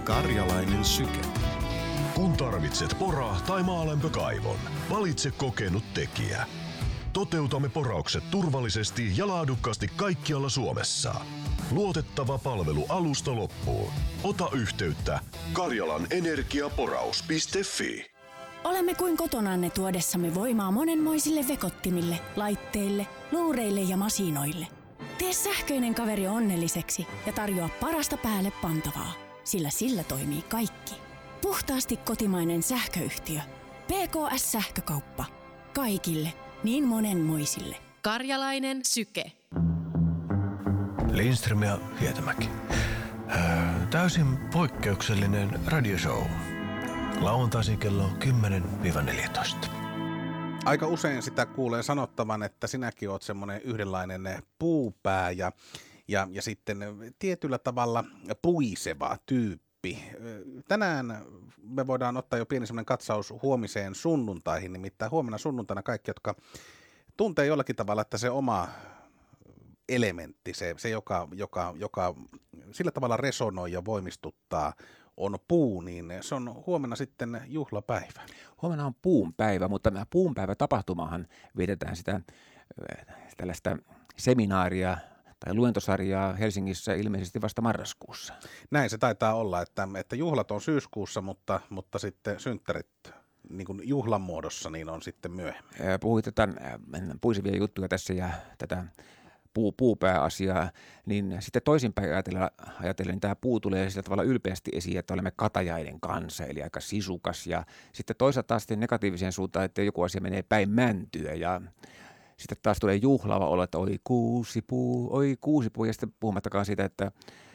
Karjalainen syke. Kun tarvitset pora- tai maalämpökaivon, valitse kokenut tekijä. Toteutamme poraukset turvallisesti ja laadukkaasti kaikkialla Suomessa. Luotettava palvelu alusta loppuun. Ota yhteyttä karjalanenergiaporaus.fi. Olemme kuin kotonanne tuodessamme voimaa monenmoisille vekottimille, laitteille, luureille ja masinoille. Tee sähköinen kaveri onnelliseksi ja tarjoa parasta päälle pantavaa, sillä sillä toimii kaikki. Puhtaasti kotimainen sähköyhtiö. PKS Sähkökauppa. Kaikille, niin monenmoisille. Karjalainen syke. Lindström ja Hietämäki. Täysin poikkeuksellinen radioshow. Lauantaisin kello 10-14. Aika usein sitä kuulee sanottavan, että sinäkin oot semmoinen yhdenlainen puupää ja sitten tietyllä tavalla puiseva tyyppi. Tänään me voidaan ottaa jo pieni semmoinen katsaus huomiseen sunnuntaihin, nimittäin huomenna sunnuntaina kaikki, jotka tuntee jollakin tavalla, että se oma elementti, se joka sillä tavalla resonoi ja voimistuttaa, on puu, niin se on huomenna sitten juhlapäivä. Huomenna on puun päivä, mutta puun päivä tapahtumahan vietetään sitä tällaista seminaaria tai luentosarjaa Helsingissä ilmeisesti vasta marraskuussa. Näin se taitaa olla, että juhlat on syyskuussa, mutta sitten synttärit niin kuin juhlan muodossa niin on sitten myöhemmin. Puhuit puisevia juttuja tässä ja tätä puupääasiaa, niin sitten toisinpäin ajatellen niin tämä puu tulee sillä tavalla ylpeästi esiin, että olemme katajainen kansa, eli aika sisukas, ja sitten toisaalta taas sitten negatiiviseen suuntaan, että joku asia menee päin mäntyä, ja sitten taas tulee juhlava olo, että oi kuusipuu, ja sitten puhumattakaan siitä, että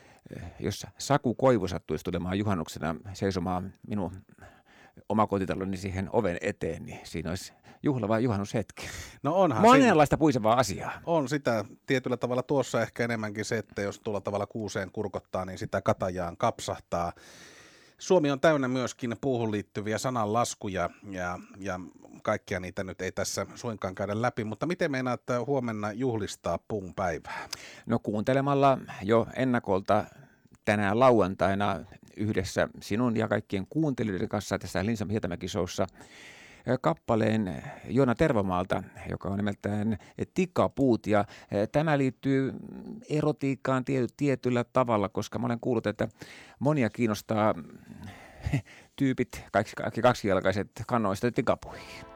jos Saku Koivu sattuisi tulemaan juhannuksena seisomaan minun omakotitaloni siihen oven eteen, niin siinä olisi juhlava juhannushetki. No onhan monenlaista puisevaa asiaa. On sitä tietyllä tavalla tuossa ehkä enemmänkin se, että jos tuolla tavalla kuuseen kurkottaa, niin sitä katajaan kapsahtaa. Suomi on täynnä myöskin puuhun liittyviä sananlaskuja ja kaikkia niitä nyt ei tässä suinkaan käydä läpi, mutta miten meinaat huomenna juhlistaa puun päivää? No kuuntelemalla jo ennakolta tänään lauantaina yhdessä sinun ja kaikkien kuuntelijoiden kanssa tässä Lindström Hietämäki showssa kappaleen Joona Tervamaalta, joka on nimeltään Tikapuut, ja tämä liittyy erotiikkaan tietyllä tavalla, koska mä olen kuullut, että monia kiinnostaa tyypit, kaksijalkaiset kannoista tikapuihin.